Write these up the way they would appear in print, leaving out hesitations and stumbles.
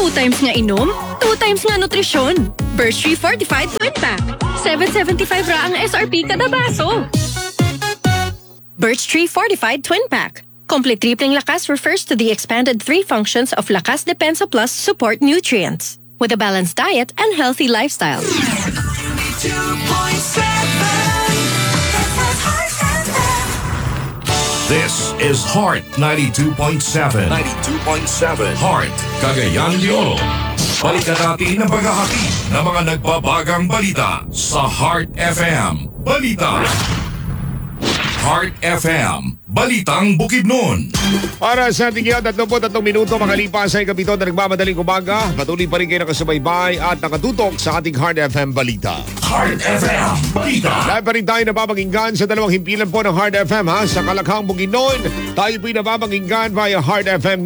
2 times nga inom, 2 times nga nutrisyon. Birch Tree Fortified Twin Pack. 7.75 ra ang SRP kada baso. Birch Tree Fortified Twin Pack. Complete tripling lakas refers to the expanded 3 functions of Lakas Depensa Plus support nutrients. With a balanced diet and healthy lifestyle. 2.7 This is Heart 92.7. 92.7. Heart, Cagayan de Oro. Balikan natin ang paghahati ng mga nagbabagang balita sa Heart FM. Balita. Heart FM. Balitang Bukidnon. Para sa ating yan, 33 minuto makalipas sa ikapito na nagmamadaling umaga. Patuloy pa rin kayo nakasubaybay at nakatutok sa ating Heart FM Balita. Heart FM Balita. Live pa rin tayo napapakinggan sa dalawang himpilan po ng Heart FM sa Kalakhang Bukidnon. Tayo po'y napapakinggan via Heart FM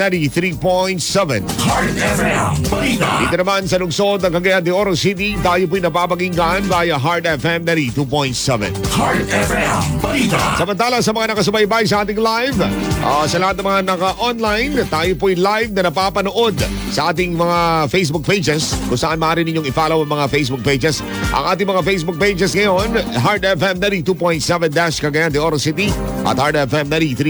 93.7. Heart FM Balita. Dito naman sa lungsod ng Cagayan de Oro City, tayo po'y napapakinggan via Heart FM 92.7. Heart FM Balita. Samantala sa mga nakasubaybay sa ating live, sa lahat ng mga naka-online, tayo po'y live na napapanood sa ating mga Facebook pages kung saan maaari ninyong i-follow ang mga Facebook pages. Ang ating mga Facebook pages ngayon, Heart FM 92.7- Cagayan de Oro City at Heart FM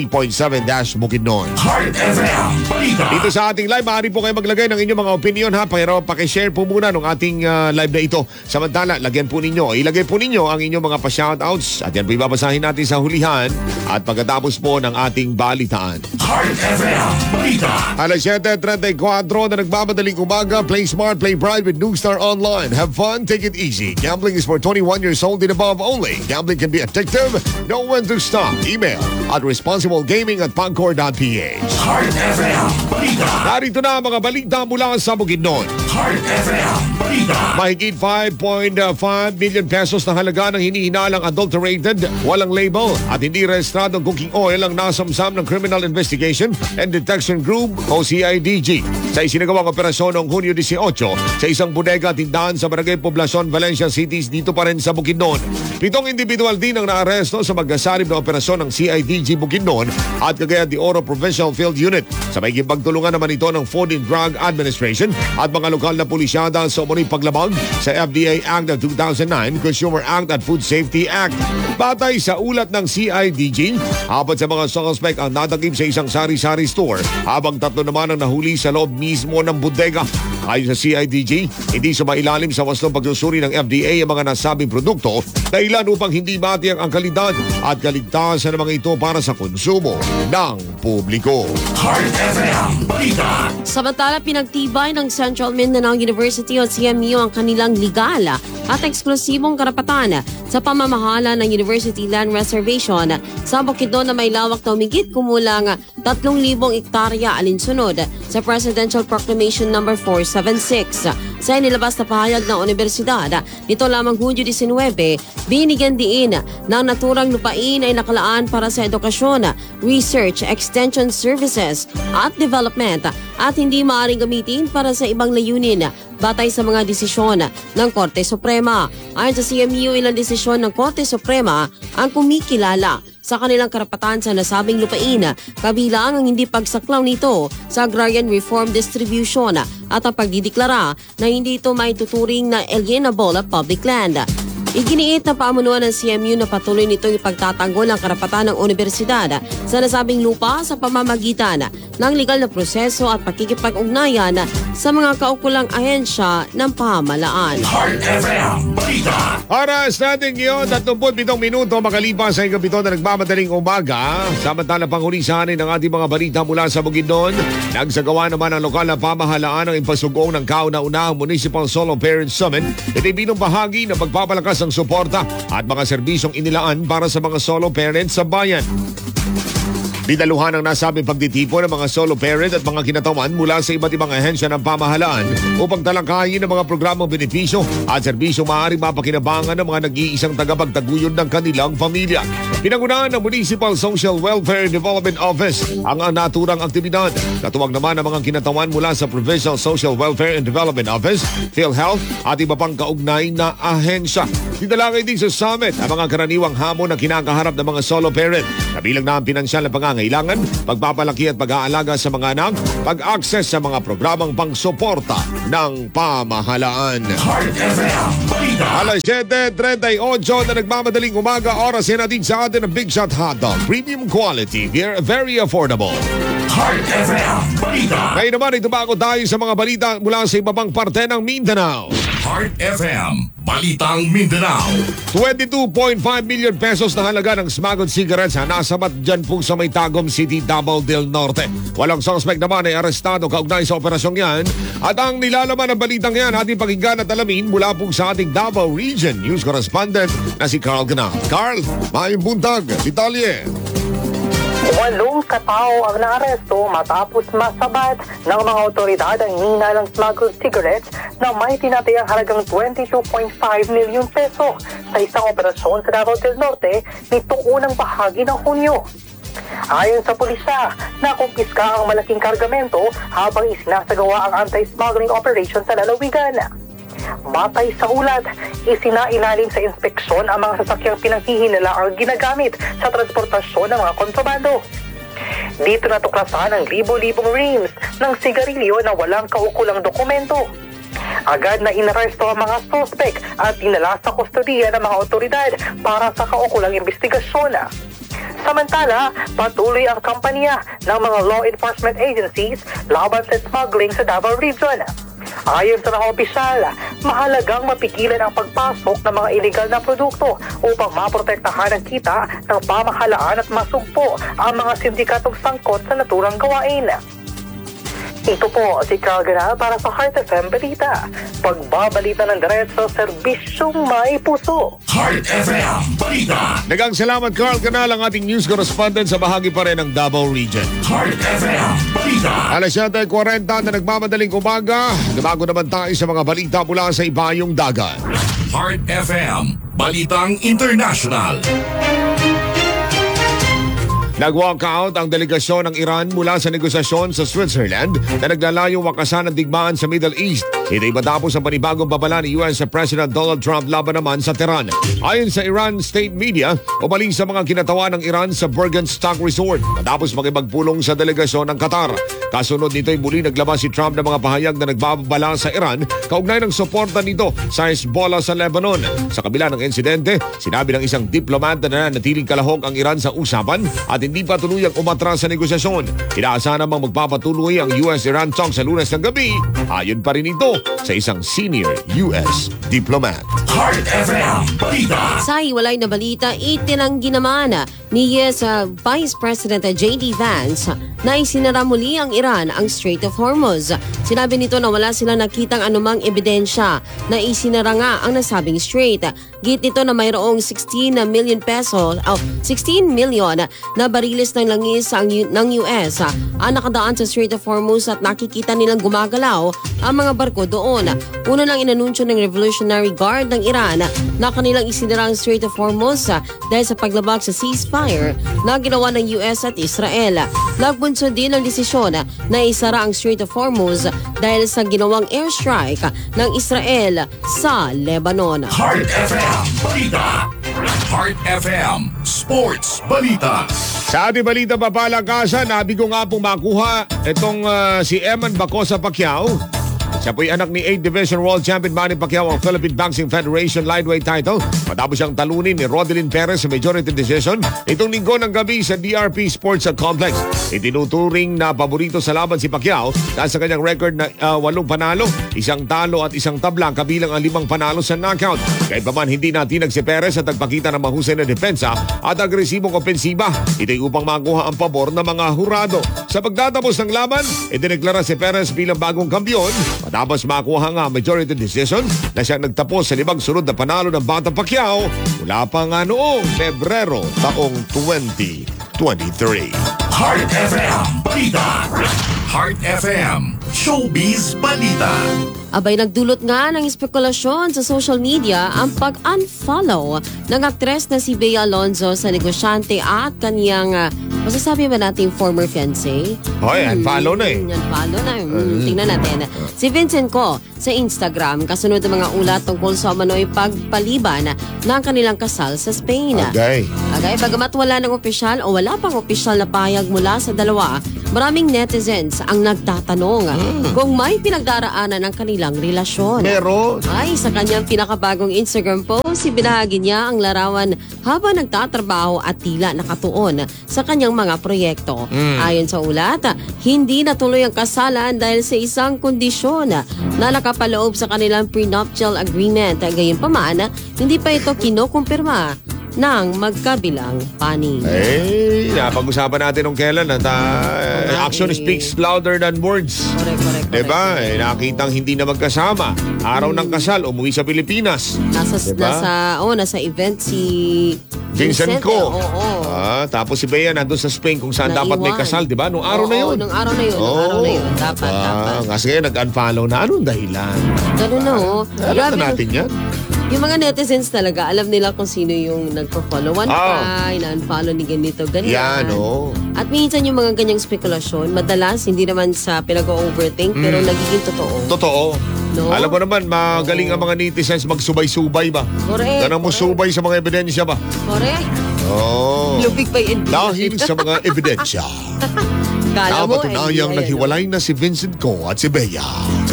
93.7- Bukidnon. Heart FM Balita. Dito sa ating live, maaari po kayo maglagay ng inyong mga opinion pero pakishare po muna ng ating live na ito. Samantala, lagyan po ninyo, ilagay po ninyo ang inyong mga pa-shoutouts at yan po ibabasahin natin sa hulihan at pagkatapos po ng ating balitaan. Heart FM Balita. Alas 7:34 na nagmamadaling umaga. Play smart, play bright with Newstar Online. Have fun, take it easy. Gambling is for 21 years old and above only. Gambling can be addictive. Know when to stop. Email at responsiblegaming@pangcor.ph. Heart FM Balita. Narito na ang mga balita mula sa Bukidnon. Heart FM Balita. Mahigit 5.5 million pesos na halaga ng hinihinalang adulterated, walang label at hindi rehistradong cooking oil ang nasamsam ng Criminal Investigation and Detection Group o CIDG sa isinagawang operasyon noong Hunyo 18 sa isang bodega tindahan sa Barangay Poblacion, Valencia City dito pa rin sa Bukidnon. 7 individual din ang naaresto sa magkasalib na operasyon ng CIDG Bukidnon at Cagayan de Oro Provincial Field Unit. Sa may pagtulungan naman ito ng Food and Drug Administration at mga lokal na pulisyada sa umuning paglabag sa FDA Act of 2009, Consumer Act at Food Safety Act. Batay sa ulat ng CIDG, apat sa mga suspect ang nadagip sa isang sari-sari store habang 3 naman ang nahuli sa loob mismo ng bodega. Ayon sa CIDG, hindi sumailalim sa waslong pagsusuri ng FDA ang mga nasabing produkto dahilan upang hindi matiyak ang kalidad at kaligtasan ng mga ito para sa konsumo ng publiko. Heart FM Balita. Samantala, pinagtibay ng Central Mindanao University o CMU ang kanilang legal at eksklusibong karapatan sa pamamahala ng University Land Reservation sa Bukidnon na may lawak na humigit kumulang 3,000 ektarya alinsunod sa Presidential Proclamation No. 476. Sa inilabas na pahayag ng universidad, nito lamang Hunyo 19, binigyan diin ng naturang lupain ay nakalaan para sa edukasyon, research, extension services at development at hindi maaaring gamitin para sa ibang layunin batay sa mga desisyon ng Korte Suprema. Ayon sa CMU, ilang desisyon ng Korte Suprema ang kumikilala sa kanilang karapatan sa nasabing lupain, kabilang ang hindi pagsaklaw nito sa agrarian reform distribution at ang pagdideklara na hindi ito may tuturing na alienable public land. Iginiit na pamunuan ng CMU na patuloy nitong ipagtatanggol ang karapatan ng universidad sa nasabing lupa sa pamamagitan ng legal na proseso at pakikipag-ugnayan sa mga kaukulang ahensya ng pamahalaan. Heart FM Balita. Oras natin ngayon, 37 minuto makalipas sa ikapito na nagmamadaling umaga. Samantala panghulisanin ng ating mga balita mula sa Bukidnon. Nagsagawa naman ang lokal na pamahalaan ng impasugong ng kauna-unahang Municipal Solo Parents Summit. Ito'y binong bahagi ng pagpapalakas ng suporta at mga serbisyong inilaan para sa mga solo parents sa bayan. Dinaluhan ang nasabing pagtitipon ng mga solo parent at mga kinatawan mula sa iba't ibang ahensya ng pamahalaan upang talakayin ang mga programang benepisyo at serbisyo maaaring mapakinabangan ng mga nag-iisang tagapagtaguyod ng kanilang pamilya. Pinangunahan ng Municipal Social Welfare and Development Office ang naturang aktibidad. Katuwang naman ang mga kinatawan mula sa Provincial Social Welfare and Development Office, PhilHealth at iba pang kaugnay na ahensya. Dinalangay din sa summit ang mga karaniwang hamon na kinakaharap ng mga solo parent, kabilang na ang pinansyal na pangangailangan pangangailangan, pagpapalaki at pag-aalaga sa mga anak, pag-access sa mga programang pangsuporta ng pamahalaan. Heart FM Balita. Alas 7:38 na nagmamadaling umaga, oras yan natin sa atin ng Big Shot Hotdog. Premium quality, very affordable. Heart FM Balita. Ngayon naman, itumako tayo sa mga balita mula sa iba pang parte ng Mindanao. Heart FM Balitang Mindanao. 22.5 million pesos na halaga ng smuggled cigarettes na nasabat dyan po sa may Tagum City, Davao del Norte. Walang suspect naman ay arestado kaugnay sa operasyong yan. At ang nilalaman ng balitang yan, ating pakinggan at alamin mula po sa ating Davao Region News Correspondent na si Carl Ganal. Carl, mayong buntag, detalye. 8 katao ang naaresto matapos masabat ng mga otoridad ang hinalang smuggled cigarettes na may tinatayang halagang 22.5 milyon peso sa isang operasyon sa Davao del Norte nitong unang bahagi ng Hunyo. Ayon sa pulisya, nakumpiska ang malaking kargamento habang isinasagawa ang anti-smuggling operation sa lalawigan. Batay sa ulat, isinailalim sa inspeksyon ang mga sasakyang pinanghihinala ang ginagamit sa transportasyon ng mga kontrabando. Dito natuklasan ang libo-libong reams ng sigarilyo na walang kaukulang dokumento. Agad na inaresto ang mga suspek at dinala sa kustodiya ng mga otoridad para sa kaukulang investigasyon. Samantala, patuloy ang kampanya ng mga law enforcement agencies laban sa smuggling sa Davao Region. Ayon sa mga opisyal, mahalagang mapigilan ang pagpasok ng mga illegal na produkto upang maprotektahan ang kita ng pamahalaan at masugpo ang mga sindikatong sangkot sa naturang gawain. Ito po si Carl Ganal para sa Heart FM Balita. Pagbabalita ng diretso, serbisyong may puso. Heart FM Balita. Nagang salamat Carl Ganal, ang ating news correspondent sa bahagi pa rin ng Davao Region. Heart FM Balita. Alas 7:40 na nagmamadaling umaga, bago naman tayo sa mga balita mula sa ibayong dagat. Heart FM Balitang International. Nag-walkout ang delegasyon ng Iran mula sa negosasyon sa Switzerland na naglalayong wakasan ng digmaan sa Middle East. Ito'y matapos ang panibagong babala ni US President Donald Trump laban naman sa Tehran. Ayon sa Iran state media, umalis sa mga kinatawan ng Iran sa Bergenstock Resort matapos makipagpulong sa delegasyon ng Qatar. Kasunod nito'y muli naglabas si Trump ng mga pahayag na nagbabala sa Iran kaugnay ng suporta nito sa Hezbollah sa Lebanon. Sa kabila ng insidente, sinabi ng isang diplomat na nanatiling kalahok ang Iran sa usapan at hindi pa tuluyang umatras sa negosasyon. Inaasahan namang magpapatuloy ang US-Iran talks sa Lunes ng gabi. Ayon pa rin ito sa isang senior US diplomat. Heart FM Balita. Sa hiwalay na balita, itinanggi naman ni Vice President J.D. Vance na isinara muli ang Iran ang Strait of Hormuz. Sinabi nito na wala silang nakitang anumang ebidensya na isinara nga ang nasabing strait. Git nito na mayroong 16 million na bariles ng langis ng US ang nakadaan sa Strait of Hormuz at nakikita nilang gumagalaw ang mga barko doon. Una lang inanunsyo ng Revolutionary Guard ng Iran na kanilang isinara ang Strait of Hormuz dahil sa paglabag sa ceasefire na ginawa ng US at Israel. Nagbunsod din ang desisyon na isara ang Strait of Hormuz dahil sa ginawang airstrike ng Israel sa Lebanon. Heart FM Balita. Heart FM Sports Balita. Sa ating balita papalakasan, nabi ko nga pong makuha itong si Eman Bacosa Pacquiao. Siya po'y anak ni 8th Division World Champion Manny Pacquiao ang Philippine Boxing Federation lightweight title matapos siyang talunin ni Rodelyn Perez sa majority decision itong linggo ng gabi sa DRP Sports Complex. Itinuturing na paborito sa laban si Pacquiao dahil sa kanyang record na 8 panalo, 1 talo at 1 tabla kabilang ang 5 panalo sa knockout. Kahit pa man hindi natinag si Perez at nagpakita ng mahusay na depensa at agresibong opensiba, ito'y upang makuha ang pabor ng mga hurado. Sa pagtatapos ng laban, idineklara si Perez bilang bagong kampiyon matapos makuha nga majority decision na siya nagtapos sa 5 sunod na panalo ng Batang Pacquiao mula pa nga noong Pebrero taong 2023. Heart FM Balita. Heart FM, Showbiz Balita. Abay, nagdulot nga ng espekulasyon sa social media ang pag-unfollow ng aktres na si Bea Alonzo sa negosyante at kaniyang, masasabi ba natin former fiancé? Hoy, unfollow na eh. Unfollow na. Tingnan natin. Si Vincent Ko sa Instagram, kasunod ng mga ulat tungkol sa umano'y pagpaliban ng kanilang kasal sa Spain. Okay. Bagamat wala ng opisyal o wala pang opisyal na pahayag mula sa dalawa, maraming netizens ang nagtatanong kung may pinagdaraanan ng kanilang relasyon. Meron. Ay, sa kanyang pinakabagong Instagram post, ibinahagi niya ang larawan habang nagtatrabaho at tila nakatuon sa kanyang mga proyekto. Ayon sa ulat, hindi natuloy ang kasalan dahil sa isang kondisyon na nakapaloob sa kanilang prenuptial agreement. Gayunpaman, hindi pa ito kinukumpirma ng magkabilang panig. Napag-usapan natin nung kailan at action speaks louder than words. Correct. Diba? Nakitang hindi na magkasama. Araw ng kasal, umuwi sa Pilipinas. Nasa event si Vincent Ko. Oo. Tapos si Bea nandun sa Spain kung saan dapat may kasal, di ba? Nung araw na yun. Nung araw na yun. Dapat. Kasi ngayon nag-unfollow na. Anong dahilan? Ganun na, Alam na natin yan. Yung mga netizens talaga, alam nila kung sino yung nagpo-follow. Na-unfollow ni ganito, ganyan. Yan, At minsan yung mga ganyang spekulasyon, madalas hindi naman sa pinag-overthink, pero nagiging totoo. Totoo. No? Alam mo naman, magaling ang mga netizens magsubay-subay ba? Correct. Ganang mo subay sa mga ebidensya ba? Correct. Lupig pa yun. Dahil sa mga ebidensya. Napatunayang naghiwalay na si Vincent Ko at si Bea.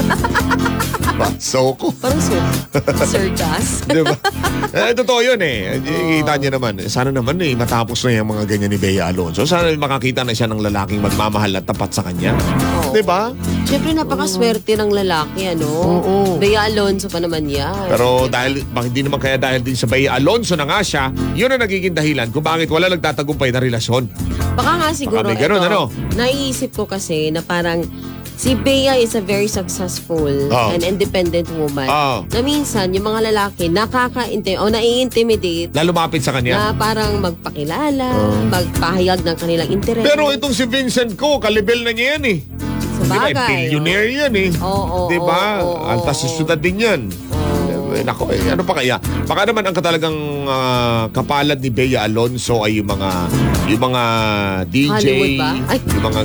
So ko. Parang circus. Diba? Totoo yun eh. Kita niya naman. Sana naman matapos na yung mga ganyan ni Bea Alonzo. Sana makakita na siya ng lalaking magmamahal at tapat sa kanya. Diba? Siyempre, napakaswerte ng lalaki, Bea Alonzo pa naman yan. Pero hindi naman kaya dahil din sa Bea Alonzo na nga siya, yun ang nagiging dahilan kung bakit wala nagtatagumpay na relasyon. Baka nga siguro may ganun, naiisip ko kasi na parang si Bea is a very successful and independent woman. Na minsan, yung mga lalaki nai-intimidate na lumapit sa kanya. na parang magpakilala, magpahayag ng kanilang interes. Pero itong si Vincent Ko, kalibel na niya yan eh. Sabagay. Diba? Billionaire yan eh. Diba? Altas syudad din yan. Nako, ano pa kaya? Baka naman ang talagang kapalad ni Bea Alonzo ay yung mga DJ, Hollywood ba? Ay. yung mga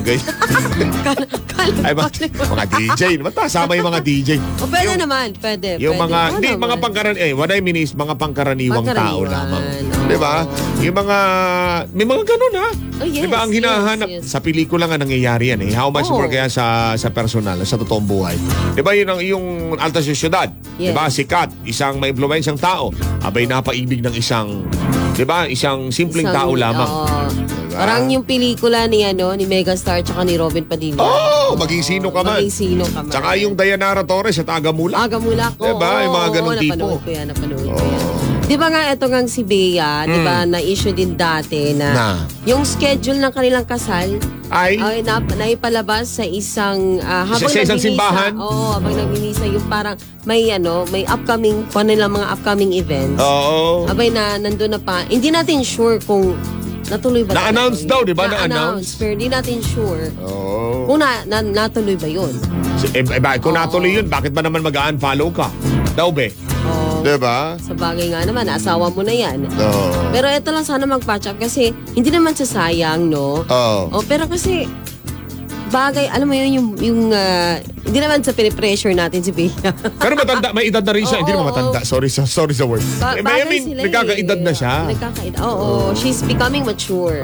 mga DJ. Sama yung mga DJ. Pwede naman, pwede. Yung mga, pwede. mga pangkaraniwang, what I mean is, mga pangkaraniwang tao lamang. Diba? Yung may mga ganun yes, diba? Ang hinahanap sa pelikula nga nangyayari yan eh. How much more kaya sa personal, sa totoong buhay. Diba yung alta syudad? Yes. Diba? Sikat, isang may impluwensyang tao. Abay napaibig ng isang, diba? Isang simpleng tao lamang. Diba? Parang yung pelikula ni Megastar tsaka ni Robin Padilla. Maging sino ka man. Tsaka yung Dayanara Torres at Aga Mulak. Diba? Yung mga ganun tipo. Napanood ko yan. Di ba nga ito ngang si Bea, di ba, na-issue din dati na yung schedule ng kanilang kasal ay naipalabas sa isang habang sa isang simbahan? Habang nagmimisa yung parang may upcoming, kanilang mga upcoming events. Abay nandun na pa. Hindi natin sure kung natuloy ba. Na-announce daw, di ba? Na-announce. Pero hindi natin sure kung natuloy ba yun. Kung natuloy yun, bakit ba naman mag-unfollow ka? Daw be? Diba? Sa bagay nga naman, asawa mo na yan. Pero ito lang sana mag-patch up kasi hindi naman sasayang, no? Pero kasi, bagay, alam mo yun, yung hindi naman sa pinipressure natin si Bea. Pero matanda, may edad na rin siya. Hindi naman matanda. Sorry sa word. Nagkakaedad na siya. Nagkakaedad. She's becoming mature.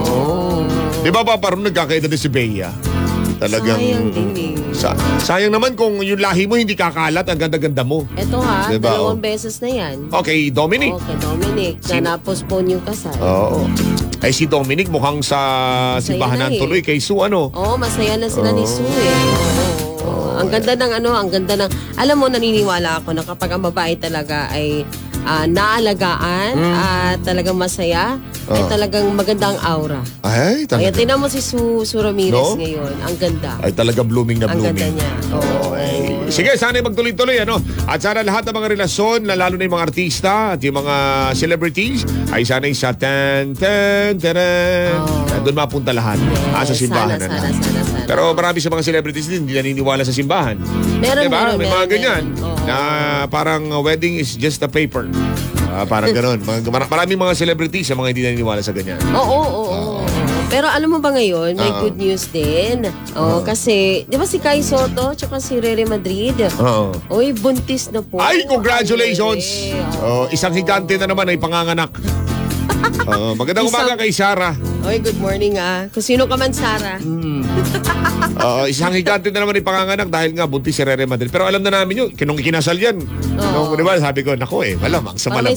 Di ba parang nagkakaedad na si Bea? Talagang sayang din eh. Sayang naman kung yung lahi mo hindi kakalat, ang ganda-ganda mo. Eto diba? 2 beses na yan. Okay, Dominic. Na na-postpone yung kasal. Ay si Dominic mukhang sa simbahan na tuloy kay Sue masaya na sila ni Sue Ang ganda ng alam mo, naniniwala ako na kapag ang babae talaga ay naalagaan at talagang masaya, ay talagang magandang aura. Ay, talaga. Kaya tinan mo si Sue Ramirez ngayon. Ang ganda. Ay talaga blooming na blooming. Ang ganda niya. Sige, sana magtuloy-tuloy, ano? At sana lahat ng mga relasyon, lalo na yung mga artista at yung mga celebrities, ay sana sa doon mapunta lahat. Sa simbahan na lang. Sana. Pero marami sa mga celebrities din, hindi naniniwala sa simbahan. Meron, diba? May mga meron. ganyan. Oo. Na parang wedding is just a paper. Parang gano'n. Maraming mga celebrities sa mga hindi naniniwala sa ganyan. Oo. Pero alam mo ba ngayon, may Oo. good news din. Kasi, di ba si Kai Soto tsaka si Rere Madrid? Oo. Oy, buntis na po. Ay, congratulations! Oo. Isang higante na naman ay panganganak. Magandang umaga kay Sarah. Oy, good morning Kung sino ka man, Sarah. Isang higante na naman ay panganganak dahil nga buntis si Rere Madrid. Pero alam na namin yun, kinong ikinasal yan. Di ba? Sabi ko, nako malamang sa Parang may